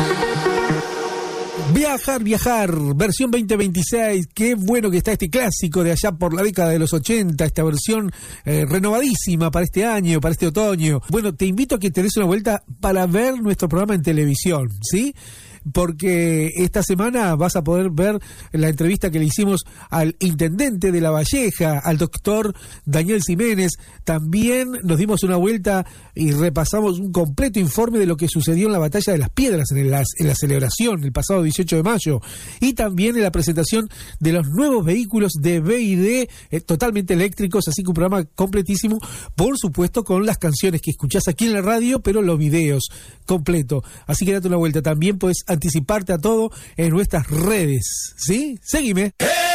Viajar, versión 2026, qué bueno que está este clásico de allá por la década de los 80, esta versión renovadísima para este año, para este otoño. Bueno, te invito a que te des una vuelta para ver nuestro programa en televisión, ¿sí? Porque esta semana vas a poder ver la entrevista que le hicimos al intendente de La Valleja, al doctor Daniel Ximénez. También nos dimos una vuelta y repasamos un completo informe de lo que sucedió en la Batalla de las Piedras, en la celebración el pasado 18 de mayo, y también en la presentación de los nuevos vehículos de BYD totalmente eléctricos, así que un programa completísimo, por supuesto con las canciones que escuchás aquí en la radio, pero los videos completo. Así que date una vuelta. También puedes anticiparte a todo en nuestras redes, ¿sí? Seguime.